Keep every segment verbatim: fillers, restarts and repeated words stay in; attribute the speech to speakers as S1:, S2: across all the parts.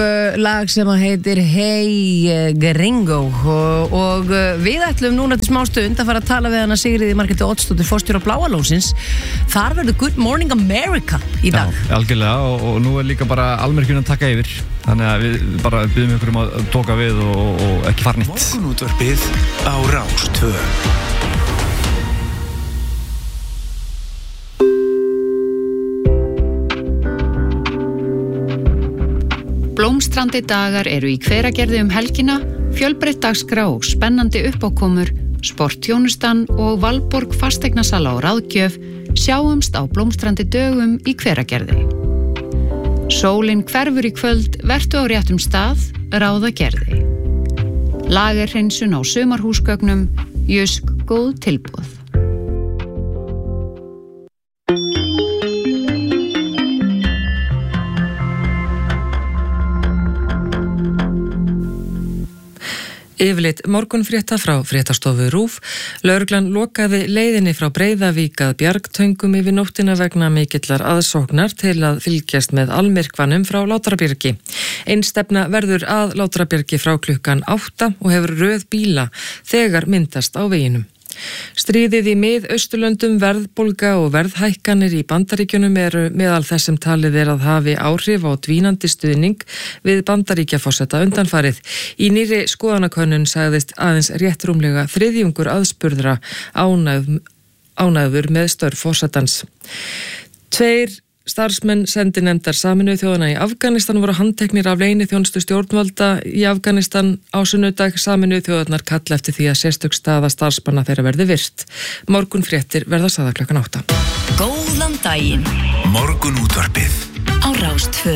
S1: lag sem að heitir Hey Gringo og, og við ætlum núna til smá stund að fara að tala við hana Sigríði Margréti Oddsdóttir forstjóra Bláa lónsins. Þar verður Good Morning America í dag.
S2: Já, algjörlega og, og nú er líka bara almerkjun að taka yfir þannig að við bara byggjum ykkur um að tóka við og, og ekki fara nýtt.
S3: Morgunútvarpið á Rás tvö.
S4: Blómstrandi dagar eru í Hveragerði um helgina, fjölbreytt dagskrá og spennandi uppákomur, sportþjónustan og Valborg fasteignasala og ráðgjöf sjáumst á Blómstrandi dögum í Hveragerði. Sólin hverfur í kvöld, vertu á réttum stað, Ráðagerði. Lagerhreinsun á sumarhúsgögnum, Jusk góð tilboð.
S5: Yfirleitt morgunfrétta frá fréttastofu RÚV. Lögreglan lokaði leiðinni frá Breiðavík að Bjargtöngum yfir nóttina vegna mikillar aðsóknar til að fylgjast með almyrkvanum frá Látrabjargi. Ein stefna verður að Látrabjargi frá klukkan átta og hefur röð bíla þegar myndast á veginum. Stríðið í Mið-Austurlöndum, verðbólga og verðhækkanir í Bandaríkjunum eru meðal þess sem talið er að hafi áhrif á dvínandi stuðning við Bandaríkjaforseta undanfarið. Í nýrri skoðanakönnun sagðist aðeins rétt rúmlega þriðjungur aðspurðra ánægð, ánægður með störf forsetans. Tveir starfsmenn sendinefndar Sameinuðu þjóðanna í Afganistan voru handteknir af leyniþjónustu stjórnvalda í Afganistan á sunnudag. Sameinuðu þjóðarnar kalla eftir því að sérstök staða starfsmanna þeirra verði virt. Morgunfréttir verða sagðar klukkan átta.
S6: Góðan daginn.
S3: Morgunútvarpið
S6: á Rás tvö.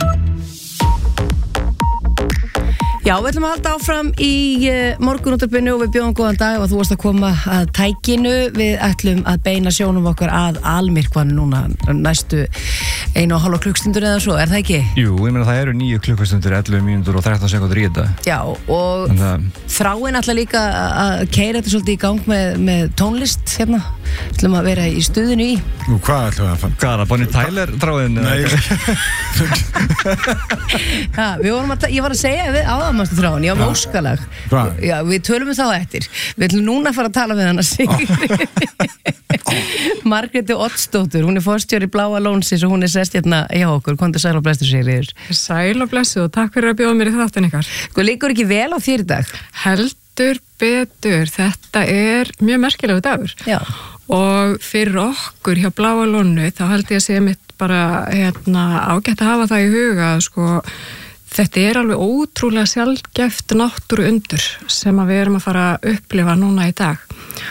S1: Já, við ætlum að halda áfram í uh, morgunútvarpinu og við bjóðum góðan dag og þú varst að koma að tækinu. Við ætlum að beina sjónum okkar að almyrkvan núna næstu einu og hálfa klukkstundur eða svo, er það ekki?
S2: Jú, ég meina það eru níu klukkustundur, ellefu mínútur og þrettán sekúndur í þetta.
S1: Já, og það... þráin ætla líka að keyra þetta svolítið í gang með, með tónlist hérna. Við ætlum að vera í stuðinu í.
S7: Nú, hvað ætlum við að fann?
S2: Hvað er það, Bonnie Tyler þráin?
S7: Nei.
S1: Já, við vorum að, ég var að segja við áðamastu þráin, ég var með óskalag.
S7: Hvað?
S1: Já, við tölum við þá eftir. Við ætlum núna að fara að tala við hana Sigríði. Margréti Oddsdóttir, hún er forstjóri Bláa lónsins og hún er sest hérna hjá okkur. Komdu sæl og blessu, Sigríður.
S8: Sæl og blessu og takk fyrir að bjóða mér í þáttinn ykkar.
S1: Sko, liggur ekki vel á þér í dag?
S8: Heldur betur, þetta er mjög merkilegu dagur.
S1: Já.
S8: Og fyrir okkur hjá Bláa lónu þá held ég að segja mitt bara hérna, ágætt að hafa það í huga, sko, þetta er alveg ótrúlega sjaldgæft náttúru undur sem að við erum að fara að upplifa núna í dag.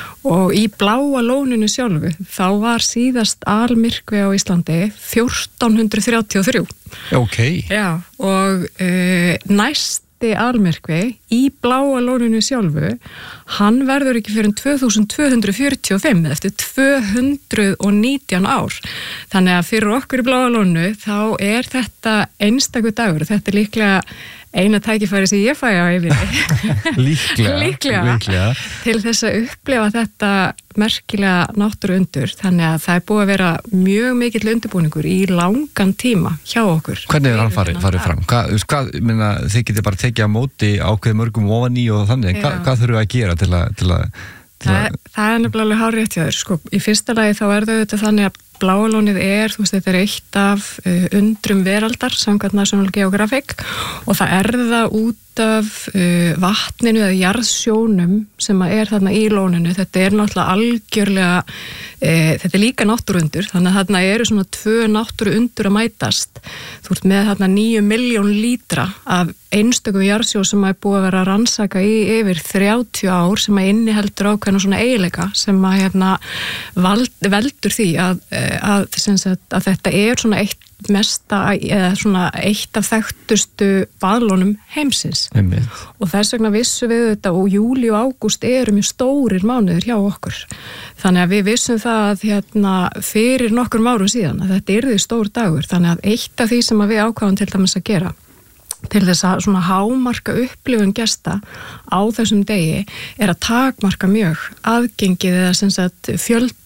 S8: Og í Bláa lóninu sjálfu þá var síðast almyrkvi á Íslandi fjórtán hundruð þrjátíu og þrjú.
S2: Ok.
S8: Já, og uh, næsti almyrkvi í Bláa lóninu sjálfu, hann verður ekki fyrir tvö þúsund tvö hundruð fjörutíu og fimm eftir tvö hundruð og nítján ár. Þannig að fyrir okkur í Bláa lónu þá er þetta einstakur dagur. Þetta er líklega eina tækifæri sem ég fæ á yfirni.
S2: Líklega,
S8: líklega,
S2: líklega.
S8: Til þess að upplifa þetta merkilega náttúru undur. Þannig að það er búið að vera mjög mikill undirbúningur í langan tíma hjá okkur.
S2: Hvernig er hann farið, farið fram? Hvað, hvað, minna, þið getið bara tekið á móti ákveð mörgum ofan í og þannig. Hva, hvað þurfum við að gera til að... Til að, til
S8: það,
S2: að...
S8: það er nefnilega hárrétt hjá þér. Sko, í fyrsta lagi þá er þetta þannig að Bláa lónið er, þú veist, þetta er eitt af uh, undrum veraldar samkvæmt National Geographic og það er það út af uh, vatninu eða jarðsjónum sem er þarna í lóninu. Þetta er náttúrulega algjörlega, uh, þetta er líka náttúruundur, þannig að þarna eru svona tvö náttúruundur að mætast. Þú ert með þarna níu milljón lítra af einstökum jarðsjó sem er búið að vera að rannsaka í yfir þrjátíu ár sem að inniheldur ákveðna svona eiginleika sem að hérna vald, veldur því að Að, sagt, að þetta er svona eitt mesta, eða svona eitt af þekktustu baðlónum heimsins.
S2: Einmitt.
S8: Og þess vegna vissum við þetta og júlí og ágúst eru mjög stórir mánuðir hjá okkur. Þannig að við vissum það að hérna, fyrir nokkur árum síðan að þetta yrði stór dagur. Þannig að eitt af því sem við ákváðum til dæmis að gera til þess að svona hámarka upplifun gesta á þessum degi er að takmarka mjög aðgengið eða sem sagt fjölda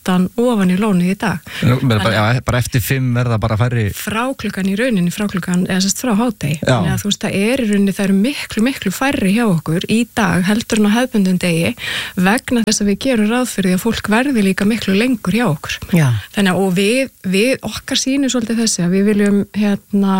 S8: aftan ofan í lónið í dag.
S2: Bara, já, bara eftir fimm verða bara færri
S8: frá klukkan í rauninni, frá klukkan eða sérst frá hádegi, þannig að þú veist, það er í rauninni, það eru miklu, miklu færri hjá okkur í dag heldur en á hefðbundum degi vegna þess að við gerum ráð fyrir því að fólk verði líka miklu lengur hjá okkur.
S1: Já.
S8: Þannig að og við, við okkar sýnir svolítið þessi að við viljum hérna,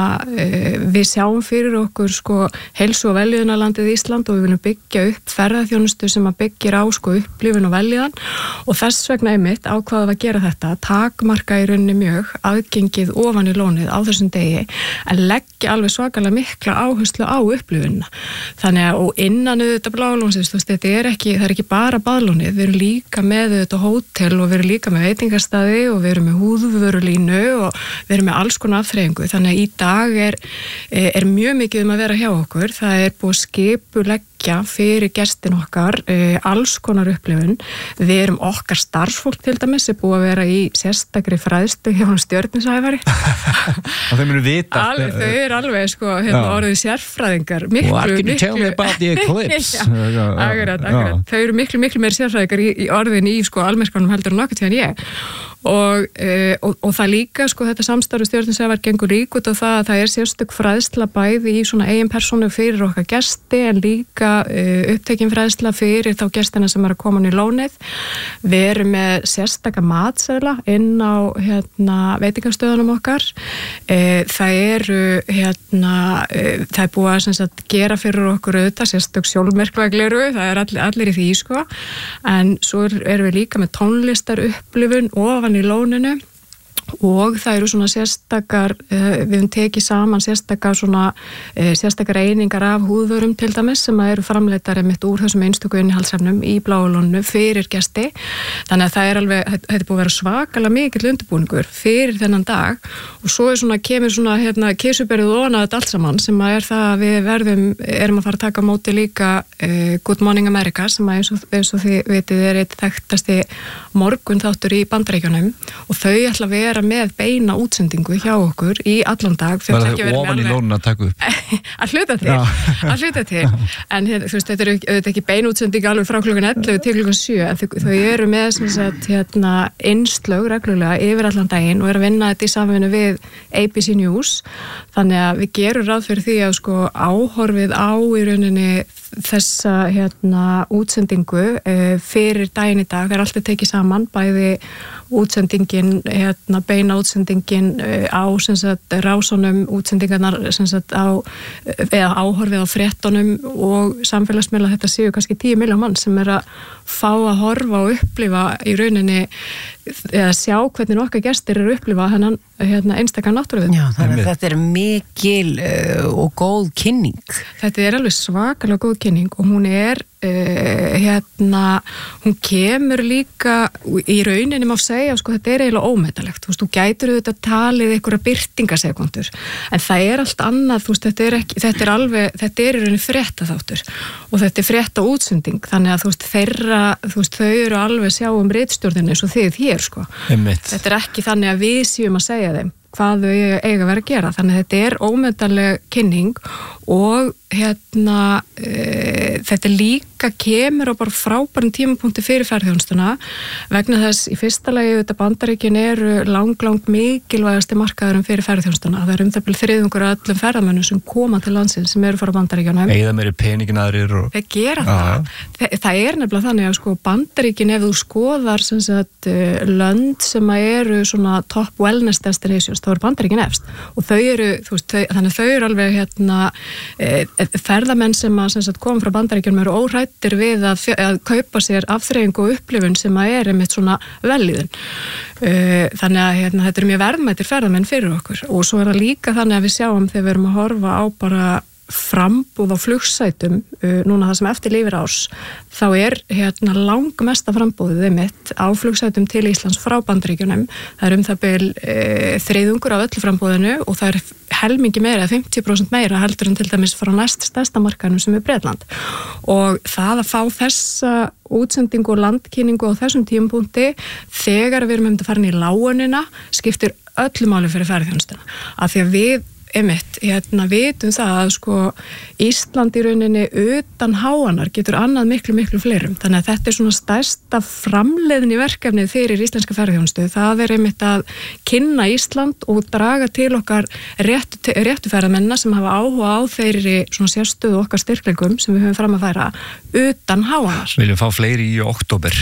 S8: við sjáum fyrir okkur sko heilsu og velíðunarlandið Ísland og við viljum byggja upp ferðaþjónustu sem að byggir á sko upplifun og velíðan og þess vegna einmitt ákvaðum að gera þetta, takmarka í rauninni mjög aðgengið ofan í lónið á þessum degi en leggja alveg svakalega mikla áherslu á upplifunina. Þannig að og innan auðvitað Bláalónsins, þú veist, þetta er ekki, það er ekki bara baðlónið, við erum líka með auðvitað hótel og við erum líka með veitingastaði og við erum með húðvörulínu og við erum með alls konar afþreyingu. Þannig að í dag er, er mjög mikið um að vera hjá okkur, það er búið skipuleggja fyrir gestin okkar e, alls konar upplifun. Við erum okkar starfsfólk til dæmis er búið að vera í sérstakri fræðslu hjá stjörnusæfari.
S2: Og þau munu vita.
S8: Alveg, þau eru alveg sko, hérna orðið sérfræðingar. Miklu,
S2: What can you
S8: miklu.
S2: tell me about the eclipse?
S8: Já, akkurat, akkurat. Þau eru miklu, miklu meir sérfræðingar í, í orðin í sko almennskanum heldur en nokkuð tíðan ég. Og, e, og, og það líka sko þetta samstarfi stjörnusæfar gengur líka út á það að það er sérstök fræðsla bæði í svona eigin persónu fyrir okkar gesti en líka e, upptekin fræðsla fyrir þá gestina sem er að koma í lónið. Við erum með sérstaka matseðla inn á hérna, veitingastöðunum okkar. E, það eru hérna, e, það er búið að sem sagt, gera fyrir okkur auðvitað sérstök sjálfmerkvægleru, það er allir, allir í því sko en svo erum við líka með tónlistar upplifun ofan í lóninu og það eru svona sérstakar, við höfum tekið saman sérstakar svona, sérstakar einingar af húðvörum til dæmis sem eru framleiddar einmitt úr þessum einstöku innihaldsefnum í Bláalóninu fyrir gesti. Þannig að það er alveg, þetta er búið að vera svakalega mikill undirbúningur fyrir þennan dag og svo er svona, kemur svona hérna kirsuberið og ofan að þetta allt saman sem að er það að við verðum, erum að fara að taka á móti líka uh, Good Morning America sem að eins og, eins og þið vitið er eitt þekktasti morgun þáttur í Bandaríkjunum og þau ætla að vera með beina útsendingu hjá okkur í allan dag.
S2: Það er ofan í lóninu að taka upp.
S8: Að hluta til, að hluta til. En þú veist, þetta er auðvitað ekki beina útsendingu alveg frá klukkan ellefu til klukkan sjö, en þau, þau eru með sem sagt, hérna, innslög reglulega yfir allan daginn og eru að vinna þetta í samvinnu við A B C News. Þannig að við gerum ráð fyrir því að sko áhorfið á í rauninni þessa hérna útsendingu e, fyrir daginn í dag, það er alltaf tekið saman bæði útsendingin hérna beina útsendingin e, á sem sagt rásunum útsendingarnar sem sagt á eða áhorfið á fréttunum og samfélagsmiðla þetta séu kannski tíu milljón mann sem er að fá að horfa og upplifa í rauninni eða sjá hvernig okkar gestir eru að upplifa hennan hérna, einstakar náttúruvind.
S1: Já, þannig að þetta er mikil uh, og góð kynning.
S8: Þetta er alveg svakalega góð kynning og hún er uh, hérna, hún kemur líka í rauninni má segja, sko, þetta er eiginlega ómetanlegt. Þú veist, þú gætur auðvitað talið einhverja birtingasekundur, en það er allt annað, þú veist, þetta er ekki, þetta er alveg, þetta er í rauninni fréttaþáttur og þetta er frétta útsending, þannig að þú veist, þeirra, þú veist, þau eru alveg sjá um ritstjórnina eins og þið hér, sko.
S2: Einmitt.
S8: Þetta er ekki þannig að við séum að segja þeim hvað þau eiga, eiga að vera að gera, þannig að þetta er ómetanleg kynning og hérna e, þetta líka kemur á bara frábærum tímapunkti fyrir ferðþjónustuna vegna þess í fyrsta lagi þetta Bandaríkin eru lang, lang mikilvægasti markaðurum fyrir ferðþjónustuna. Það er um það byrjum þriðjungur af öllum ferðamönnum sem koma til landsins sem eru frá Bandaríkjunum.
S2: Eyða meiri peningin aðrir og...
S8: Þeir gera það. Þa, það er nefnilega þannig að sko Bandaríkin ef þú skoðar sem sagt lönd sem eru svona top wellness destinations þá eru Bandaríkin efst og þau eru, þú veist, þau, þannig þau eru alveg hérna e, ferðamenn sem að sem sagt, koma frá Bandaríkjunum eru óhrættir við að, að kaupa sér afþreyingu og upplifun sem að er einmitt svona velíðun. E, þannig að hérna, þetta er mjög verðmættir ferðamenn fyrir okkur og svo er það líka þannig að við sjáum þegar við erum að horfa á bara frambúð á flugsætum uh, núna það sem eftir lifir ás þá er hérna langmesta frambúðið mitt á flugsætum til Íslands frá Bandaríkjunum. Það er um það bil uh, þriðjungur af öllu frambúðinu og það er helmingi meira, fimmtíu prósent meira heldur en til dæmis frá næst stærsta markanum sem er Bretland og það að fá þessa útsendingu og landkynningu á þessum tímapunkti þegar við erum um að fara inn í lágunina skiptir öllu máli fyrir ferðþjónustuna af því að við einmitt, hérna, vitum það að sko Ísland í rauninni utan háanar getur annað miklu, miklu fleirum. Þannig að þetta er svona stærsta framleiðni verkefnið fyrir íslenska ferðarþjónustu. Það er einmitt að kynna Ísland og draga til okkar réttu, réttu ferðarmennina sem hafa áhuga á þeirri svona sérstöðu okkar styrklegum sem við höfum fram að færa utan háanar.
S2: Viljum fá fleiri í október.